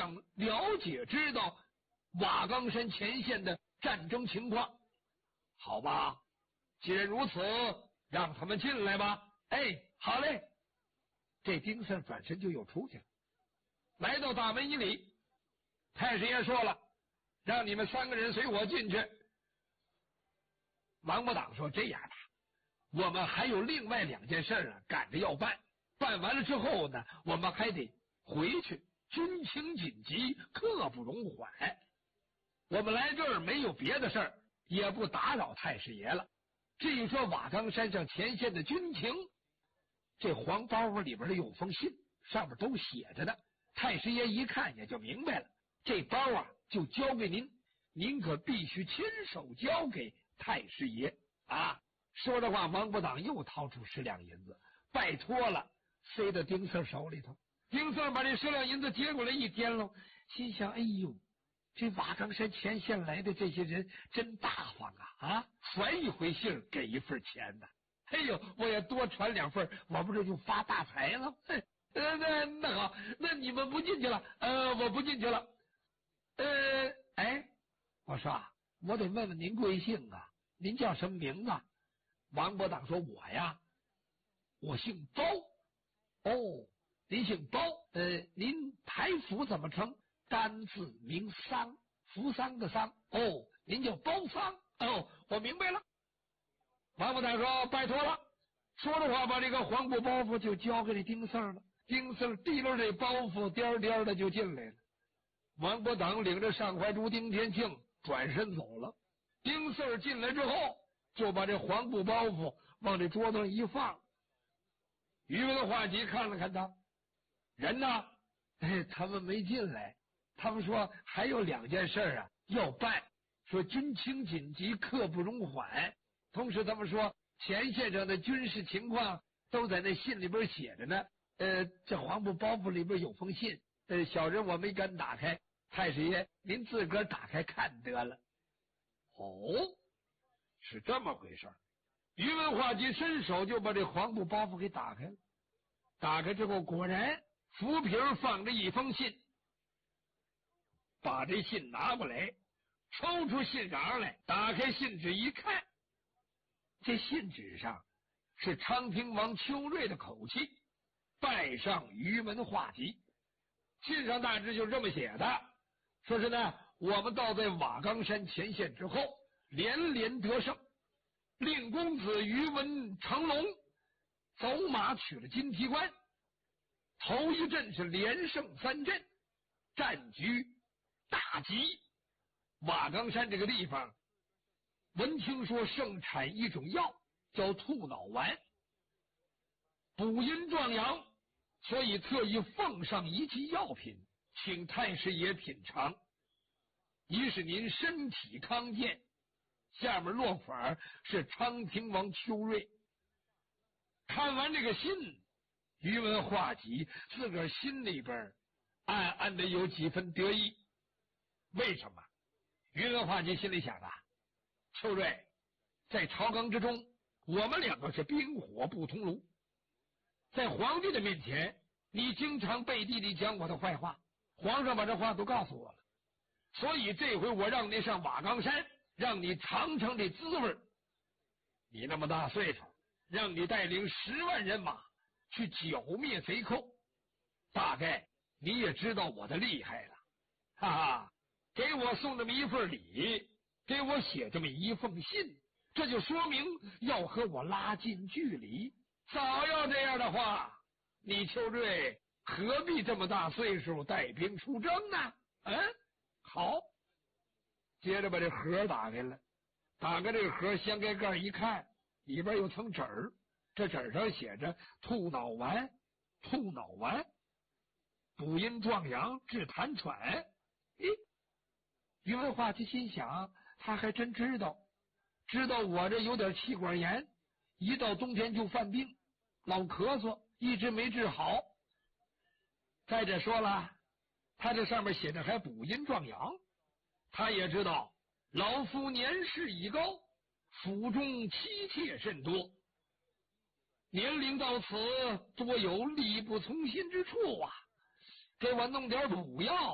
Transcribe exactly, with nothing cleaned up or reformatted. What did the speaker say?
想了解知道瓦岗山前线的战争情况。好吧，既然如此，让他们进来吧。哎，好嘞。这丁四转身就又出去了，来到大门以里，太师爷说了，让你们三个人随我进去。王八党说，这样的，我们还有另外两件事啊，赶着要办，办完了之后呢，我们还得回去，军情紧急，刻不容缓。我们来这儿没有别的事儿，也不打扰太师爷了。至于说瓦岗山上前线的军情，这黄包袱里边的有封信，上面都写着的。太师爷一看也就明白了，这包啊就交给您，您可必须亲手交给太师爷啊！说的话，王八党又掏出十两银子，拜托了，塞到丁四手里头。丁四把这十两银子接过来一掂喽，心想：哎呦，这瓦岗山前线来的这些人真大方啊！啊，传一回信给一份钱的。哎呦，我也多传两份，我不是就发大财了？呃，那那好，那你们不进去了？呃，我不进去了。呃，哎，我说啊，我得问问您贵姓啊？您叫什么名字？王八党说：“我呀，我姓包。”哦，您姓包？呃，您台府怎么称？单字名桑，扶桑的桑。哦，您叫包桑。哦，我明白了。王八蛋说：“拜托了。”说着话，把这个黄布包袱就交给这丁四了。丁四提溜这包袱，颠颠的就进来了。王八党领着上怀珠、丁天庆转身走了。丁四进来之后，就把这黄布包袱往这桌子上一放。于文化及看了看他，人呢？哎，他们没进来。他们说还有两件事啊要办，说军情紧急，刻不容缓。同时他们说前线上的军事情况都在那信里边写着呢。呃，这黄布包袱里边有封信，呃，小人我没敢打开，太师爷您自个儿打开看得了。哦，是这么回事。于文化及伸手就把这黄布包袱给打开了。打开之后，果然浮皮放着一封信。把这信拿过来，抽出信瓤来，打开信纸一看，这信纸上是昌平王邱瑞的口气，拜上于文化及。信上大致就是这么写的，说是呢，我们到在瓦岗山前线之后，连连得胜，令公子于文成龙走马取了金提关，头一阵是连胜三阵，战局大吉。瓦岗山这个地方，闻听说盛产一种药叫兔脑丸，补阴壮阳，所以特意奉上一剂药品，请太师爷品尝，一是您身体康健。下面落款是昌平王邱瑞。看完这个信，于文化及自个儿心里边暗暗的有几分得意。为什么？于文化及心里想的，邱瑞，在朝纲之中，我们两个是冰火不同炉，在皇帝的面前，你经常背地里讲我的坏话，皇上把这话都告诉我了，所以这回我让你上瓦岗山，让你尝尝这滋味。你那么大岁数，让你带领十万人马去剿灭贼寇，大概你也知道我的厉害了。哈哈，给我送这么一份礼，给我写这么一封信，这就说明要和我拉近距离。早要这样的话，你邱瑞何必这么大岁数带兵出征呢？嗯，好。接着把这盒打开了，打开这个盒，掀开盖一看，里边有层纸儿，这纸上写着兔脑丸，兔脑丸补阴壮阳，治痰喘。咦，于文化及心想，他还真知道，知道我这有点气管炎，一到冬天就犯病，老咳嗽，一直没治好。再者说了，他这上面写着还补阴壮阳，他也知道老夫年事已高，府中妻妾甚多，年龄到此，多有力不从心之处啊，给我弄点补药